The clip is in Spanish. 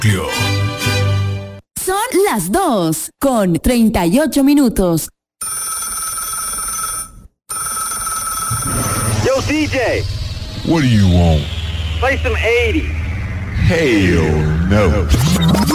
Núcleo. Son las 2:38. Yo, DJ. What do you want? Play some 80s. Hell no.